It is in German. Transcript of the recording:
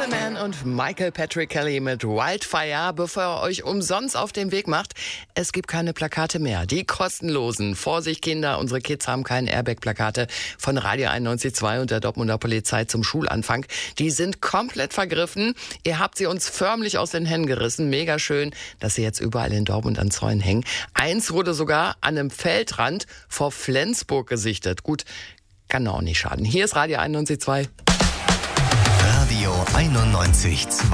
Man und Michael Patrick Kelly mit Wildfire. Bevor ihr euch umsonst auf den Weg macht, es gibt keine Plakate mehr. Die kostenlosen. Vorsicht Kinder, unsere Kids haben keine Airbag-Plakate von Radio 91.2 und der Dortmunder Polizei zum Schulanfang. Die sind komplett vergriffen. Ihr habt sie uns förmlich aus den Händen gerissen. Mega schön, dass sie jetzt überall in Dortmund an Zäunen hängen. Eins wurde sogar an einem Feldrand vor Flensburg gesichtet. Gut, kann auch nicht schaden. Hier ist Radio 91.2. Radio 91.2